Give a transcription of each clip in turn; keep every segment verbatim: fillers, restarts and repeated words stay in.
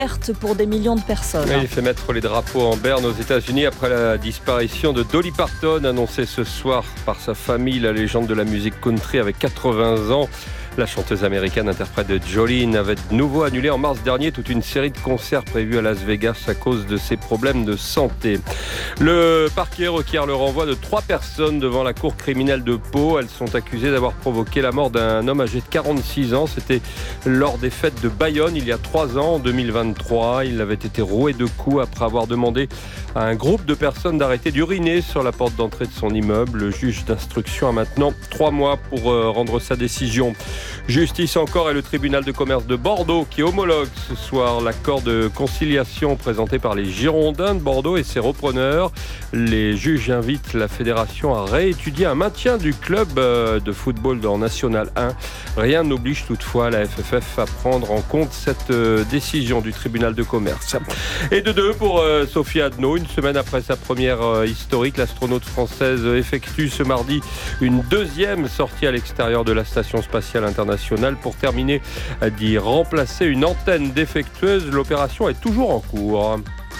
pour des millions de personnes. Il fait mettre les drapeaux en berne aux États-Unis après la disparition de Dolly Parton, annoncée ce soir par sa famille. La légende de la musique country avec quatre-vingts ans. La chanteuse américaine interprète de Jolene avait de nouveau annulé en mars dernier toute une série de concerts prévus à Las Vegas à cause de ses problèmes de santé. Le parquet requiert le renvoi de trois personnes devant la cour criminelle de Pau. Elles sont accusées d'avoir provoqué la mort d'un homme âgé de quarante-six ans. C'était lors des fêtes de Bayonne il y a trois ans, en deux mille vingt-trois. Il avait été roué de coups après avoir demandé à un groupe de personnes d'arrêter d'uriner sur la porte d'entrée de son immeuble. Le juge d'instruction a maintenant trois mois pour rendre sa décision. Justice encore et le tribunal de commerce de Bordeaux qui homologue ce soir l'accord de conciliation présenté par les Girondins de Bordeaux et ses repreneurs. Les juges invitent la fédération à réétudier un maintien du club de football en National un. Rien n'oblige toutefois la F F F à prendre en compte cette décision du tribunal de commerce. Et de deux pour Sophie Adno. Une semaine après sa première historique, l'astronaute française effectue ce mardi une deuxième sortie à l'extérieur de la station spatiale internationale pour terminer d'y remplacer une antenne défectueuse. L'opération est toujours en cours.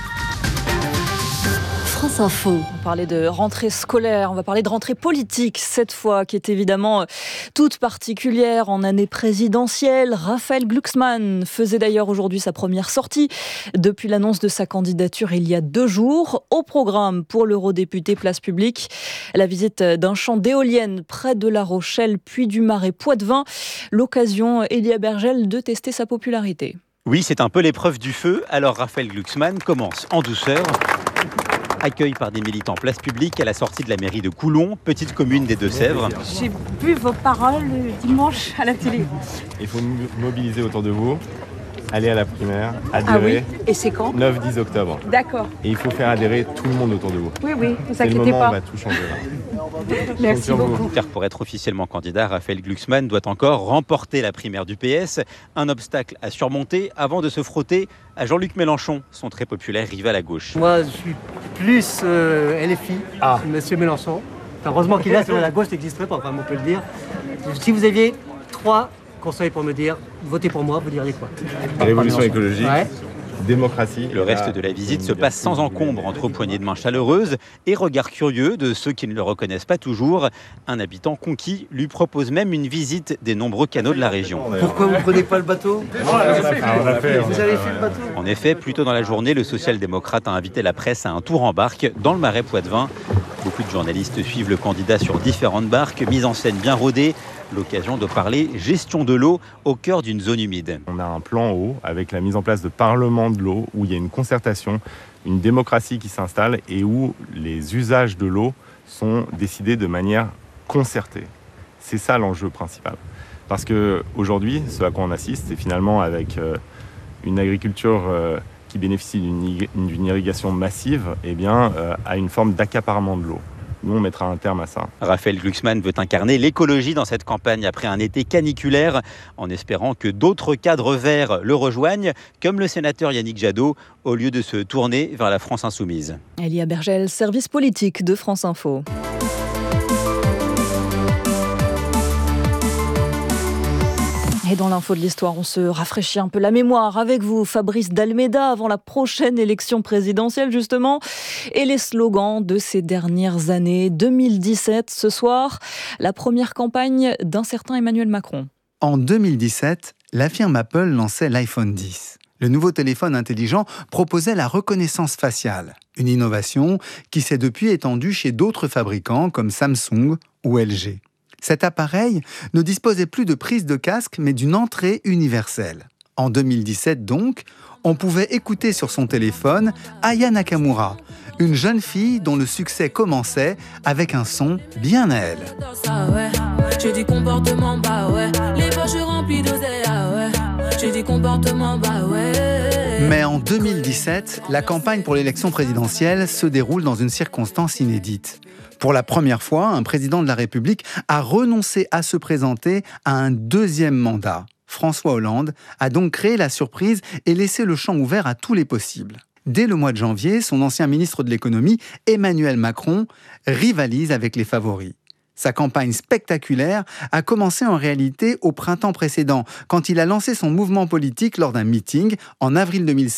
France Info. On parlait de rentrée scolaire, on va parler de rentrée politique cette fois, qui est évidemment toute particulière en année présidentielle. Raphaël Glucksmann faisait d'ailleurs aujourd'hui sa première sortie depuis l'annonce de sa candidature il y a deux jours. Au programme pour l'eurodéputé Place Publique, la visite d'un champ d'éoliennes près de La Rochelle, puis du Marais Poitevin. L'occasion, Elia Bergel, de tester sa popularité. Oui, c'est un peu l'épreuve du feu. Alors Raphaël Glucksmann commence en douceur. Accueil par des militants Place Publique à la sortie de la mairie de Coulon, petite commune des Deux-Sèvres. J'ai vu vos paroles dimanche à la télé. Il faut mobiliser autour de vous, aller à la primaire, adhérer. Ah oui. Et c'est quand ? neuf dix octobre. D'accord. Et il faut faire adhérer tout le monde autour de vous. Oui, oui, ne vous c'est inquiétez le moment pas. On va tout changer là. Merci beaucoup. Car pour être officiellement candidat, Raphaël Glucksmann doit encore remporter la primaire du P S. Un obstacle à surmonter avant de se frotter à Jean-Luc Mélenchon, son très populaire rival à gauche. Moi, je suis plus euh, L F I, ah. Monsieur Mélenchon. Enfin, heureusement qu'il est là, la gauche n'existerait pas, enfin, on peut le dire. Si vous aviez trois conseils pour me dire, votez pour moi, vous diriez quoi ? Révolution écologique. Ouais. Démocratie. Le reste de la visite se passe sans encombre, entre poignées de main chaleureuses et regards curieux de ceux qui ne le reconnaissent pas toujours. Un habitant conquis lui propose même une visite des nombreux canaux de la région. Pourquoi vous ne prenez pas le bateau ? Ah, on a fait, Vous avez fait le bateau ? En effet, plus tôt dans la journée, le social-démocrate a invité la presse à un tour en barque dans le Marais Poitevin. Beaucoup de journalistes suivent le candidat sur différentes barques, mise en scène bien rodée. L'occasion de parler gestion de l'eau au cœur d'une zone humide. On a un plan eau avec la mise en place de parlements de l'eau où il y a une concertation, une démocratie qui s'installe et où les usages de l'eau sont décidés de manière concertée. C'est ça l'enjeu principal. Parce qu'aujourd'hui, ce à quoi on assiste, c'est finalement avec euh, une agriculture euh, qui bénéficie d'une, d'une irrigation massive, eh bien, euh, à une forme d'accaparement de l'eau. Nous, on mettra un terme à ça. Raphaël Glucksmann veut incarner l'écologie dans cette campagne après un été caniculaire, en espérant que d'autres cadres verts le rejoignent, comme le sénateur Yannick Jadot, au lieu de se tourner vers la France insoumise. Elia Bergel, service politique de France Info. Et dans l'info de l'histoire, on se rafraîchit un peu la mémoire avec vous, Fabrice Dalméda, avant la prochaine élection présidentielle justement, et les slogans de ces dernières années. deux mille dix-sept, ce soir, la première campagne d'un certain Emmanuel Macron. En deux mille dix-sept, la firme Apple lançait l'iPhone dix. Le nouveau téléphone intelligent proposait la reconnaissance faciale, une innovation qui s'est depuis étendue chez d'autres fabricants comme Samsung ou L G. Cet appareil ne disposait plus de prise de casque, mais d'une entrée universelle. En deux mille dix-sept donc, on pouvait écouter sur son téléphone Aya Nakamura, une jeune fille dont le succès commençait avec un son bien à elle. J'ai du comportement, bah ouais. Les poches remplies d'oseille, ah ouais. J'ai du comportement, bah ouais. Mais en deux mille dix-sept, la campagne pour l'élection présidentielle se déroule dans une circonstance inédite. Pour la première fois, un président de la République a renoncé à se présenter à un deuxième mandat. François Hollande a donc créé la surprise et laissé le champ ouvert à tous les possibles. Dès le mois de janvier, son ancien ministre de l'économie, Emmanuel Macron, rivalise avec les favoris. Sa campagne spectaculaire a commencé en réalité au printemps précédent, quand il a lancé son mouvement politique lors d'un meeting en avril deux mille seize.